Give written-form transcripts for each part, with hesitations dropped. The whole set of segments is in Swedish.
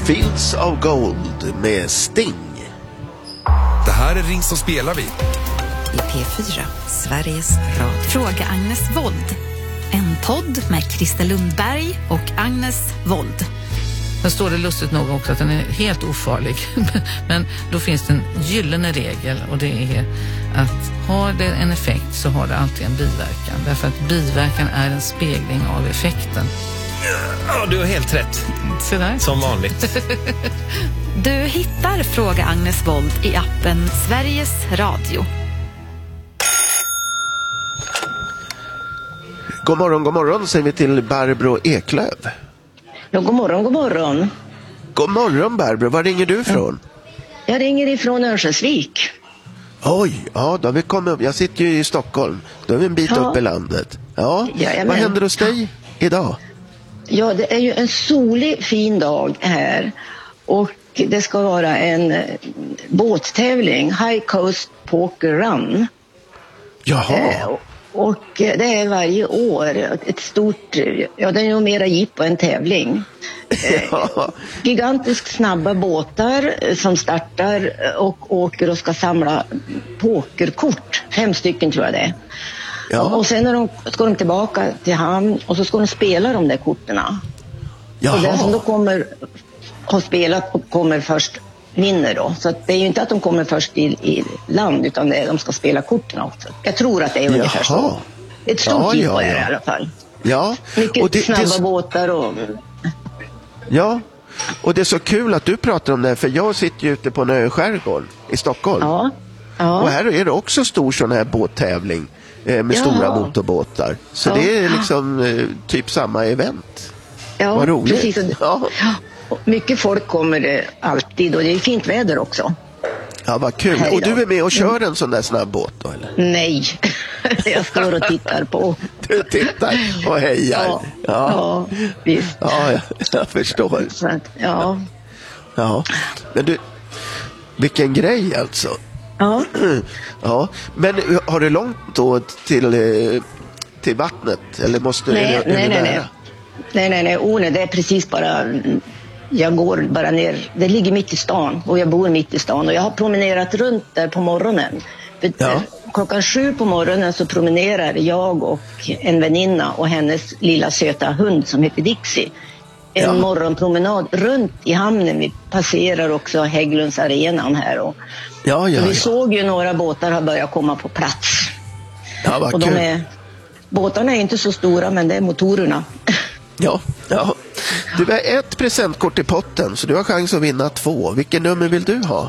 Fields of Gold med Sting. Det här är Ring så spelar vi. I P4, Sveriges Radio. Fråga Agnes Wold. En podd med Christer Lundberg och Agnes Wold. Sen står det lustigt nog också att den är helt ofarlig. Men då finns det en gyllene regel, och det är att har det en effekt så har det alltid en biverkan. Därför att biverkan är en spegling av effekten. Ja, du har helt rätt. Så där. Som vanligt. Du hittar Fråga Agnes Wold i appen Sveriges Radio. God morgon säger vi till Barbro Eklöf. Ja, god morgon, god morgon. God morgon Barbro, var ringer du ifrån? Jag ringer ifrån Örnsköldsvik. Oj, ja då har vi kommit upp. Jag sitter ju i Stockholm. Då är vi en bit upp i landet. Ja, Jajamän. Vad händer hos dig idag? Ja, det är ju en solig, fin dag här. Och det ska vara en båttävling, High Coast Poker Run. Jaha. Och det är varje år ett stort, ja det är nog mera jippo än tävling. Ja. Gigantiskt snabba båtar som startar och åker och ska samla pokerkort. 5 stycken tror jag det är. Ja. Och sen ska de tillbaka till hamn och så ska de spela de där korterna. Jaha. Och den som då har spelat och kommer först vinner då. Så att det är ju inte att de kommer först i land, utan det är de ska spela korten också. Jag tror att det är ungefär så. Ett stort jippo är det i alla fall. Ja. Mycket Och det, snabba båtar och... Ja, och det är så kul att du pratar om det här, för jag sitter ju ute på en skärgård i Stockholm. Ja. Ja. Och här är det också stor sån här båttävling med stora motorbåtar. Så det är liksom typ samma event. Ja, vad roligt. Precis. Ja. Mycket folk kommer det alltid, och det är fint väder också. Ja, vad kul. Och du är med och kör en sån där snabb båt då, eller? Nej, jag står och tittar på. Du tittar och hejar. Ja, visst. Ja, jag förstår. Så att, ja. Ja, men du, vilken grej alltså. Ja. Ja, men har du långt då till vattnet? Eller måste du... Nej. Nej, det är precis bara... Jag går bara ner, det ligger mitt i stan och jag bor mitt i stan, och jag har promenerat runt där på morgonen. Klockan 7 på morgonen så promenerar jag och en väninna och hennes lilla söta hund som heter Dixie. En morgonpromenad runt i hamnen. Vi passerar också Hägglunds arenan här. Och vi såg ju några båtar har börjat komma på plats. Ja, vad och kul. Båtarna är inte så stora, men det är motorerna. Ja. Du har 1 presentkort i potten, så du har chans att vinna 2. Vilken nummer vill du ha?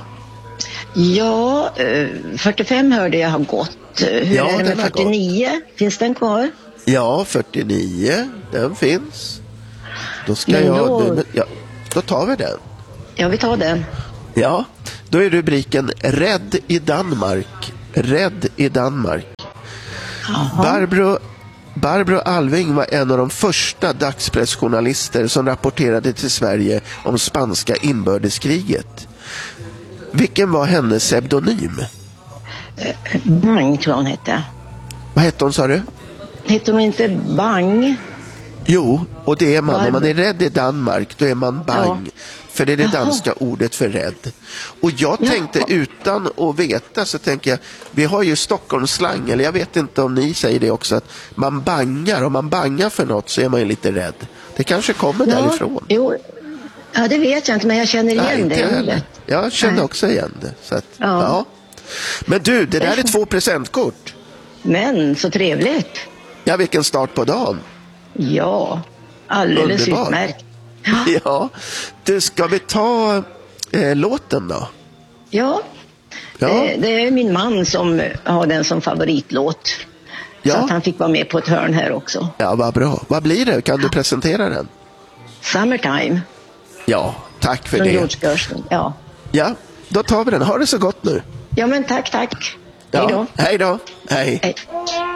Ja, 45 hörde jag har gått. Hur är det med 49? Finns den kvar? Ja, 49. Den finns. Då ska då tar vi den. Ja, vi tar den. Ja, då är rubriken Rädd i Danmark. Rädd i Danmark. Barbro Alving var en av de första dagspressjournalister som rapporterade till Sverige om spanska inbördeskriget. Vilken var hennes pseudonym? Bang tror hon hette. Vad hette hon, sa du? Hette hon inte Bang? Jo, och det är man. Om man är rädd i Danmark, då är man bang. För det är det danska ordet för rädd. Och jag tänkte, utan att veta, så tänker jag, vi har ju Stockholmsslang, eller jag vet inte om ni säger det också, att man bangar. Om man bangar för något så är man ju lite rädd. Det kanske kommer därifrån. Jo, ja, det vet jag inte, men jag känner igen det. Jag känner också igen det. Så att, ja. Men du, det där är 2 presentkort. Men, så trevligt. Ja, vilken start på dagen. Ja, alldeles utmärkt. Ja, du, ska vi ta låten då? Ja. Det är min man som har den som favoritlåt. Så att han fick vara med på ett hörn här också. Ja, vad bra. Vad blir det? Kan du presentera den? Summertime. Ja, tack för från det. George Gershwin, Ja, då tar vi den. Ha det så gott nu. Ja, men tack. Hej då. Hej då. Hej. Hej.